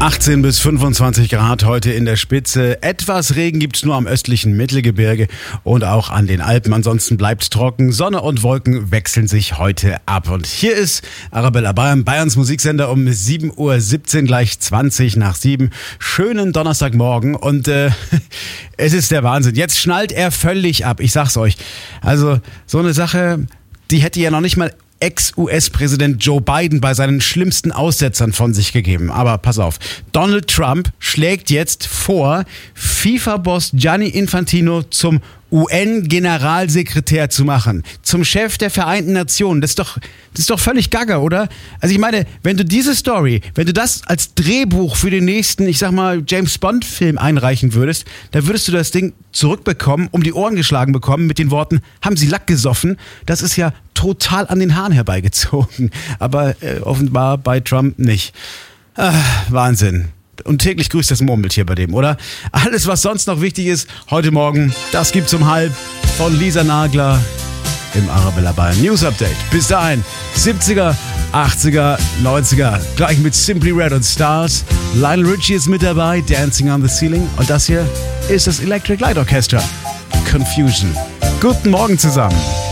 18 bis 25 Grad heute in der Spitze. Etwas Regen gibt's nur am östlichen Mittelgebirge und auch an den Alpen. Ansonsten bleibt's trocken. Sonne und Wolken wechseln sich heute ab. Und hier ist Arabella Bayern, Bayerns Musiksender um 7:17 Uhr, gleich 20 nach 7. Schönen Donnerstagmorgen und es ist der Wahnsinn. Jetzt schnallt er völlig ab, ich sag's euch. Also so eine Sache, die hätte ja noch nicht mal Ex-US-Präsident Joe Biden bei seinen schlimmsten Aussetzern von sich gegeben. Aber pass auf, Donald Trump schlägt jetzt vor, FIFA-Boss Gianni Infantino zum UN-Generalsekretär zu machen, zum Chef der Vereinten Nationen. Das ist doch völlig gaga, oder? Also ich meine, wenn du diese Story, wenn du das als Drehbuch für den nächsten, ich sag mal, James-Bond-Film einreichen würdest, dann würdest du das Ding zurückbekommen, um die Ohren geschlagen bekommen mit den Worten, haben Sie Lack gesoffen? Das ist ja total an den Haaren herbeigezogen. Aber offenbar bei Trump nicht. Wahnsinn. Und täglich grüßt das Murmeltier bei dem, oder? Alles, was sonst noch wichtig ist, heute Morgen, das gibt's um 12:30 von Lisa Nagler im Arabella Bayern News Update. Bis dahin, 70er, 80er, 90er, gleich mit Simply Red und Stars. Lionel Richie ist mit dabei, Dancing on the Ceiling. Und das hier ist das Electric Light Orchestra. Confusion. Guten Morgen zusammen.